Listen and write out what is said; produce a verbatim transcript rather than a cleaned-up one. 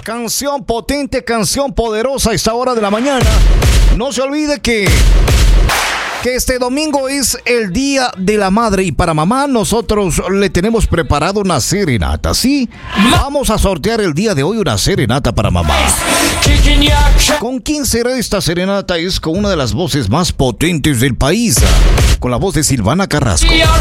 Canción potente, canción poderosa a esta hora de la mañana. No se olvide que... que este domingo es el Día de la Madre y para mamá nosotros le tenemos preparado una serenata, ¿sí? Vamos a sortear el día de hoy una serenata para mamá. ¿Con quién será esta serenata? Es con una de las voces más potentes del país, con la voz de Silvana Carrasco.